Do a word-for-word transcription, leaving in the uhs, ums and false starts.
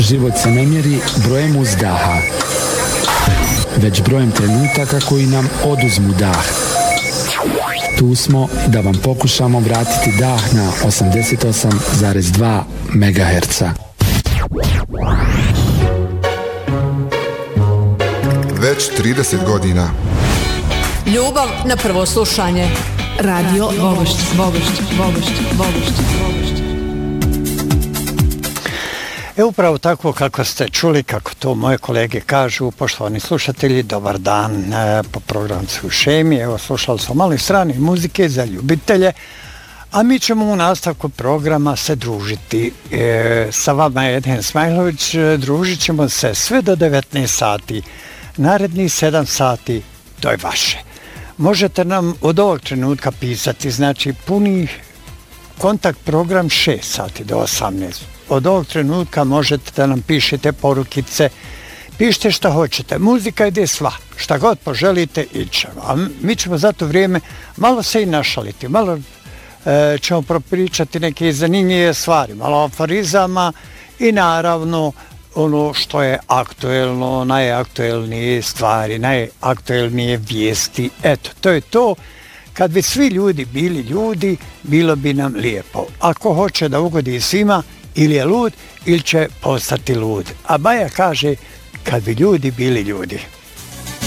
život se ne mjeri brojem uzdaha, već brojem trenutaka koji nam oduzmu dah. Tu smo da vam pokušamo vratiti dah na osamdeset osam zarez dva megaherca. Već trideset godina. Ljubav na prvo slušanje. Radio Vogošć, Vogošć, Vogošć, Vogošć, Vogošć. E upravo tako kako ste čuli, kako to moje kolege kažu, poštovani slušatelji, dobar dan e, po programcu Šemi. Evo, slušali smo malo strane muzike za ljubitelje, a mi ćemo u nastavku programa se družiti. E, sa vama je Edhen Smajlović, družit ćemo se sve do devetnaest sati. Narednih sedam sati, to je vaše. Možete nam od ovog trenutka pisati, znači puni kontakt program šest sati do osamnaest. Od ovog trenutka možete da nam pišete porukice, pišite šta hoćete, muzika ide sva, šta god poželite i ćemo. A mi ćemo za to vrijeme malo se i našaliti, malo e, ćemo propričati neke zanimljive stvari, malo aforizama i naravno ono što je aktuelno, najaktuelnije stvari, najaktuelnije vijesti. Eto, to je to. Kad bi svi ljudi bili ljudi, bilo bi nam lijepo. Ako hoće da ugodi svima, ili je lud, ili će postati lud. A Maja kaže, kad bi ljudi bili ljudi.